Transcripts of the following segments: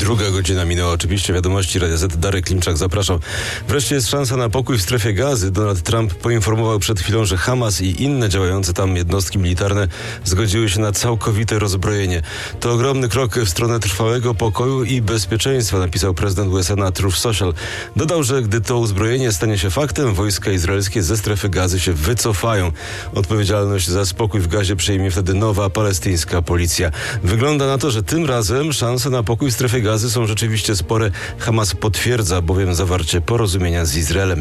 Druga godzina minęła. Oczywiście wiadomości Radia Z. Darek Klimczak, zapraszam. Wreszcie jest szansa na pokój w strefie Gazy. Donald Trump poinformował przed chwilą, że Hamas i inne działające tam jednostki militarne zgodziły się na całkowite rozbrojenie. To ogromny krok w stronę trwałego pokoju i bezpieczeństwa, napisał prezydent USA na Truth Social. Dodał, że gdy to uzbrojenie stanie się faktem, wojska izraelskie ze strefy Gazy się wycofają. Odpowiedzialność za spokój w Gazie przejmie wtedy nowa palestyńska policja. Wygląda na to, że tym razem szanse na pokój w strefie Gazy są rzeczywiście spore. Hamas potwierdza bowiem zawarcie porozumienia z Izraelem.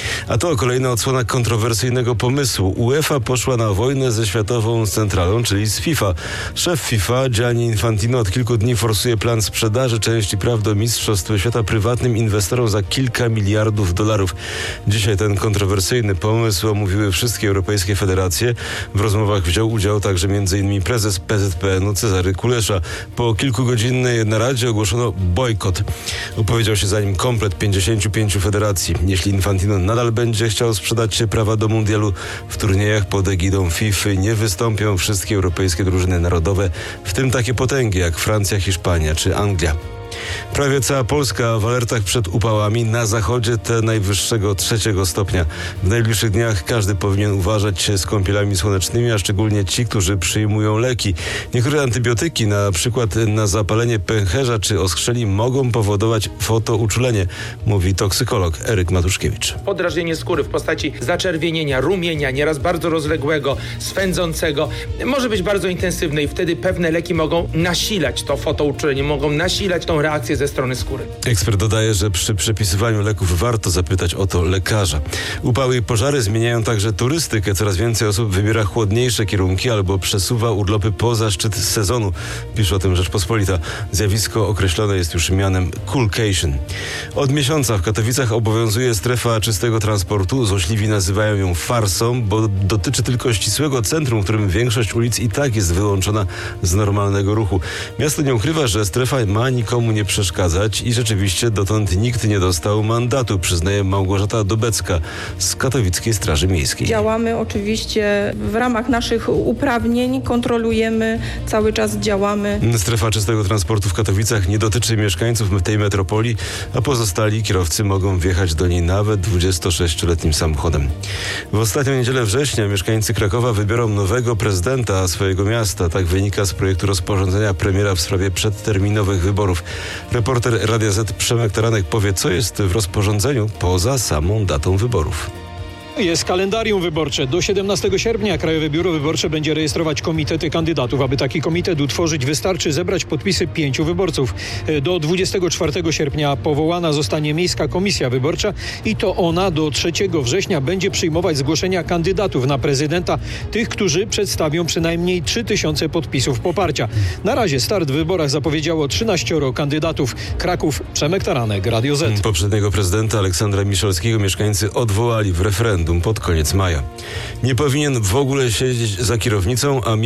A to kolejna odsłona kontrowersyjnego pomysłu. UEFA poszła na wojnę ze Światową Centralą, czyli z FIFA. Szef FIFA, Gianni Infantino, od kilku dni forsuje plan sprzedaży części praw do Mistrzostw Świata prywatnym inwestorom za kilka miliardów dolarów. Dzisiaj ten kontrowersyjny pomysł omówiły wszystkie europejskie federacje. W rozmowach wziął udział także m.in. prezes PZPN-u Cezary Kulesza. Po kilkugodzinnej naradzie ogłoszono bojkot. Opowiedział się za nim komplet 55 federacji. Jeśli Infantino nadal będzie chciał sprzedać się prawa do mundialu, w turniejach pod egidą FIFA nie wystąpią wszystkie europejskie drużyny narodowe, w tym takie potęgi jak Francja, Hiszpania czy Anglia. Prawie cała Polska w alertach przed upałami, na zachodzie te najwyższego 3 stopnia. W najbliższych dniach każdy powinien uważać się z kąpielami słonecznymi, a szczególnie ci, którzy przyjmują leki. Niektóre antybiotyki, na przykład na zapalenie pęcherza czy oskrzeli, mogą powodować fotouczulenie, mówi toksykolog Eryk Matuszkiewicz. Podrażnienie skóry w postaci zaczerwienienia, rumienia, nieraz bardzo rozległego, swędzącego, może być bardzo intensywne i wtedy pewne leki mogą nasilać to fotouczulenie, mogą nasilać tą reakcję ze strony skóry. Ekspert dodaje, że przy przepisywaniu leków warto zapytać o to lekarza. Upały i pożary zmieniają także turystykę. Coraz więcej osób wybiera chłodniejsze kierunki albo przesuwa urlopy poza szczyt sezonu. Pisze o tym Rzeczpospolita. Zjawisko określone jest już mianem coolcation. Od miesiąca w Katowicach obowiązuje strefa czystego transportu. Złośliwi nazywają ją farsą, bo dotyczy tylko ścisłego centrum, w którym większość ulic i tak jest wyłączona z normalnego ruchu. Miasto nie ukrywa, że strefa ma nikomu nie przeszkadzać i rzeczywiście dotąd nikt nie dostał mandatu, przyznaje Małgorzata Dobecka z Katowickiej Straży Miejskiej. Działamy oczywiście w ramach naszych uprawnień, kontrolujemy, cały czas działamy. Strefa czystego transportu w Katowicach nie dotyczy mieszkańców tej metropolii, a pozostali kierowcy mogą wjechać do niej nawet 26-letnim samochodem. W ostatnią niedzielę września mieszkańcy Krakowa wybiorą nowego prezydenta swojego miasta. Tak wynika z projektu rozporządzenia premiera w sprawie przedterminowych wyborów. Reporter Radia Z Przemek Taranek powie, co jest w rozporządzeniu poza samą datą wyborów. Jest kalendarium wyborcze. Do 17 sierpnia Krajowe Biuro Wyborcze będzie rejestrować komitety kandydatów. Aby taki komitet utworzyć, wystarczy zebrać podpisy 5 wyborców. Do 24 sierpnia powołana zostanie Miejska Komisja Wyborcza i to ona do 3 września będzie przyjmować zgłoszenia kandydatów na prezydenta, tych, którzy przedstawią przynajmniej 3000 podpisów poparcia. Na razie start w wyborach zapowiedziało 13 kandydatów. Kraków, Przemek Taranek, Radio Z. Poprzedniego prezydenta Aleksandra Miszalskiego mieszkańcy odwołali w referendum pod koniec maja. Nie powinien w ogóle siedzieć za kierownicą, a